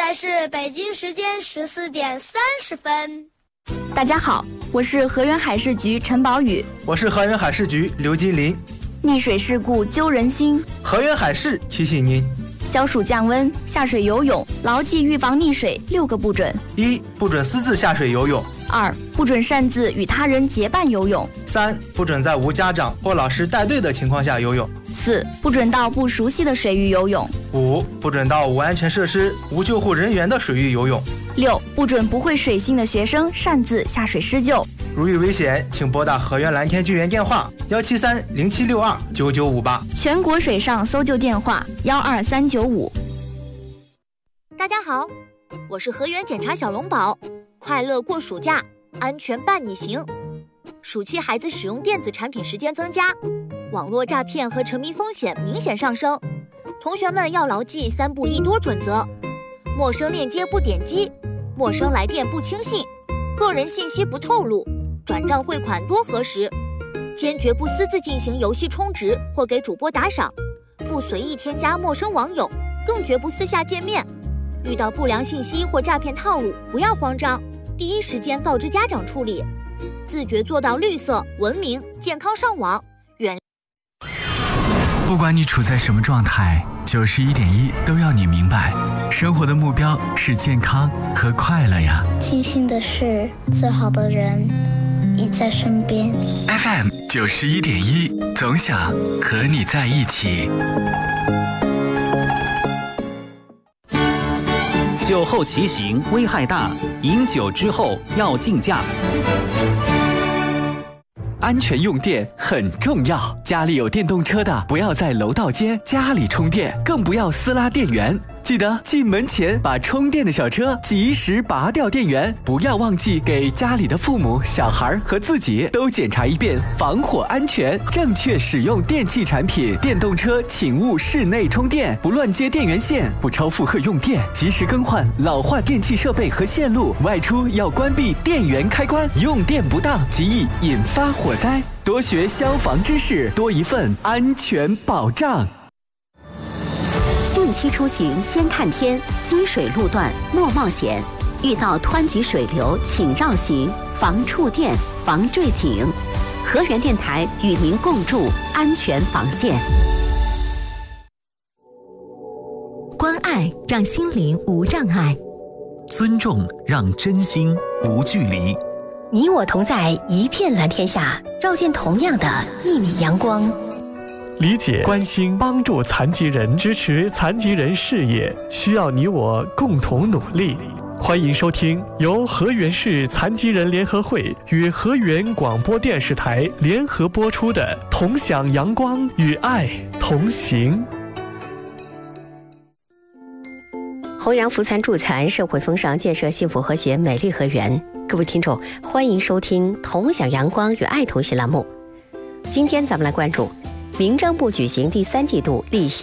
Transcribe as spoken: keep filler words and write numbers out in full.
在是北京时间十四点三十分。 大家好，我是河源海事局陈宝宇。 我是河源海事局刘金林。 溺水事故揪人心， 河源海事提醒您： 消暑降温，下水游泳，牢记预防溺水六个不准。 一、不准私自下水游泳； 二、不准擅自与他人结伴游泳； 三、不准在无家长或老师带队的情况下游泳； 四、不准到不熟悉的水域游泳； 五、不准到无安全设施、无救护人员的水域游泳； 六、不准不会水性的学生擅自下水施救。 如遇危险，请拨打河源蓝天救援电话幺七三零七六二九九五八， 全国水上搜救电话幺二三九五。 大家好，我是河源检查小龙宝，快乐过暑假，安全伴你行。暑期孩子使用电子产品时间增加，网络诈骗和沉迷风险明显上升，同学们要牢记三不一多准则：陌生链接不点击，陌生来电不轻信，个人信息不透露，转账汇款多核实，坚决不私自进行游戏充值或给主播打赏，不随意添加陌生网友，更绝不私下见面。遇到不良信息或诈骗套路，不要慌张，第一时间告知家长处理，自觉做到绿色、文明、健康上网，远。 不管你处在什么状态，九十一点一都要你明白，生活的目标是健康和快乐呀。 庆幸的是，最好的人也在身边。 F M 九十一点一，总想和你在一起。 酒后骑行危害大，饮酒之后要禁驾。 安全用电很重要，家里有电动车的不要在楼道间家里充电，更不要私拉电源。记得进门前把充电的小车及时拔掉电源，不要忘记给家里的父母、小孩和自己都检查一遍防火安全，正确使用电器产品。电动车请勿室内充电，不乱接电源线，不超负荷用电，及时更换老化电器设备和线路。外出要关闭电源开关，用电不当极易引发火灾。多学消防知识，多一份安全保障。 汛期出行先看天，积水路段莫冒险，遇到湍急水流请绕行，防触电，防坠井。河源电台与您共筑安全防线。 关爱让心灵无障碍， 尊重让真心无距离。 你我同在一片蓝天下，照见同样的一米阳光。 理解、关心、帮助残疾人，支持残疾人事业，需要你我共同努力。欢迎收听由河源市残疾人联合会与河源广播电视台联合播出的《同享阳光与爱同行》。 弘扬扶残助残，社会风尚，建设幸福和谐美丽河源。各位听众，欢迎收听《同享阳光与爱同行》栏目。今天咱们来关注民政部举行第三季度例行